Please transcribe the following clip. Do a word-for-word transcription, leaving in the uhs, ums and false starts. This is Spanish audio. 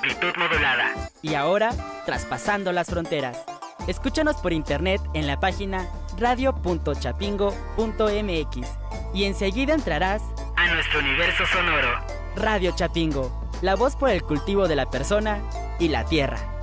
amplitud modulada. Y ahora, traspasando las fronteras. Escúchanos por internet en la página radio punto chapingo punto m x y enseguida entrarás a nuestro universo sonoro. Radio Chapingo, la voz por el cultivo de la persona y la tierra.